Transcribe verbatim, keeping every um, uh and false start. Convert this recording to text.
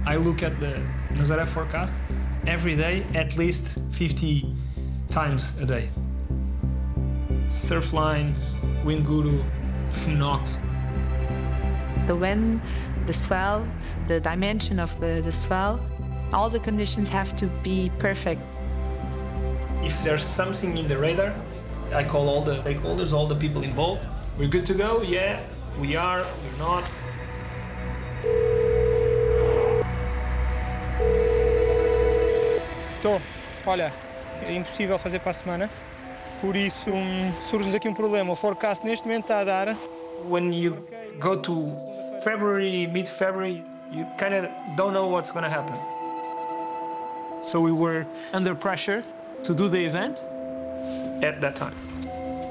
I look at the Nazaré forecast every day, at least fifty times a day. Surfline, wind guru, F N O C. The wind, the swell, the dimension of the, the swell, all the conditions have to be perfect. If there's something in the radar, I call all the stakeholders, all the people involved. We're good to go? Yeah, we are, we're not. Estou. Olha, é impossível fazer para a semana, por isso um, surge-nos aqui um problema. O forecast neste momento está a dar. When you go to February, mid-February, you kind of don't know what's going to happen. So we were under pressure to do the event at that time.